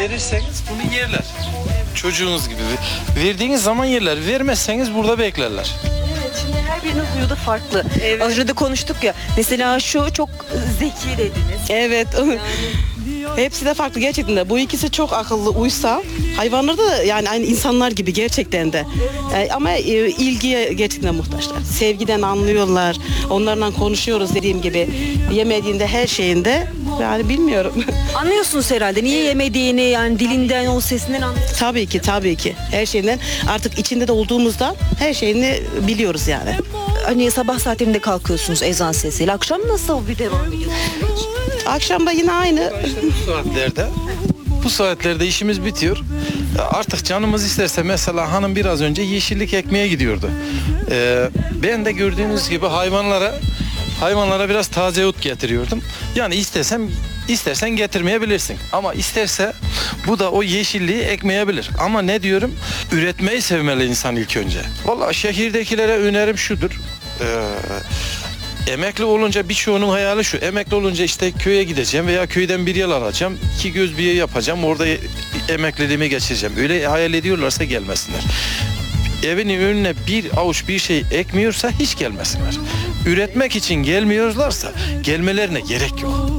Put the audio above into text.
verirseniz bunu yerler. Çocuğunuz gibi. Verdiğiniz zaman yerler. Vermezseniz burada beklerler. Evet, şimdi her birinin huyu da farklı. Az önce de konuştuk ya. Mesela şu çok zeki dediniz. Evet. Hepsi de farklı gerçekten de. Bu ikisi çok akıllı, uysal. Hayvanlar da yani aynı insanlar gibi gerçekten de. Ama ilgiye gerçekten muhtaçlar. Sevgiden anlıyorlar. Onlarla konuşuyoruz dediğim gibi. Yemediğinde her şeyinde yani bilmiyorum. Anlıyorsunuz herhalde. Niye yemediğini, yani dilinden, o sesinden anlıyorsunuz. Tabii ki. Her şeyinden artık içinde de olduğumuzda her şeyini biliyoruz yani. Hani sabah saatlerinde kalkıyorsunuz ezan sesiyle. Akşam nasıl bir devam ediyorsunuz? Akşam da yine aynı. Bu saatlerde işimiz bitiyor. Artık canımız isterse mesela hanım biraz önce yeşillik ekmeye gidiyordu. Ben de gördüğünüz gibi hayvanlara biraz taze ot getiriyordum. Yani istersen getirmeyebilirsin. Ama isterse bu da o yeşilliği ekmeyebilir. Ama ne diyorum? Üretmeyi sevmeli insan ilk önce. Vallahi şehirdekilere önerim şudur. Emekli olunca birçoğunun hayali şu. Emekli olunca işte köye gideceğim veya köyden bir yer alacağım. 2 göz bir yer yapacağım. Orada emekliliğimi geçireceğim. Öyle hayal ediyorlarsa gelmesinler. Evinin önüne bir avuç bir şey ekmiyorsa hiç gelmesinler. Üretmek için gelmiyorlarsa gelmelerine gerek yok.